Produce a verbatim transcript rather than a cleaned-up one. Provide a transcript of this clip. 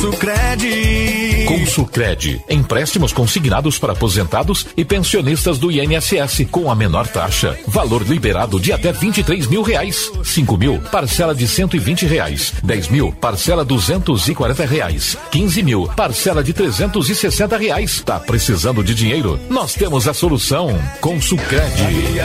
Sulcred. Com Sulcred, empréstimos consignados para aposentados e pensionistas do I N S S com a menor taxa. Valor liberado de até vinte e três mil reais. cinco mil, parcela de cento e vinte reais. dez mil, parcela duzentos e quarenta reais. quinze mil, parcela de trezentos e sessenta reais. Tá precisando de dinheiro? Nós temos a solução. Com Sulcred.